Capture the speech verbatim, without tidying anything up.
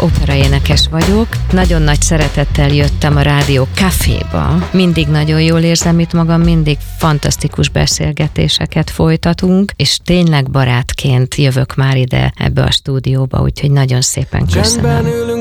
operaénekes vagyok. Nagyon nagy szeretettel jöttem a Rádió Caféba. Mindig nagyon jól érzem itt magam, mindig fantasztikus beszélgetéseket folytatunk, és tényleg barátként jövök már ide ebbe a stúdióba, úgyhogy nagyon szépen köszönöm.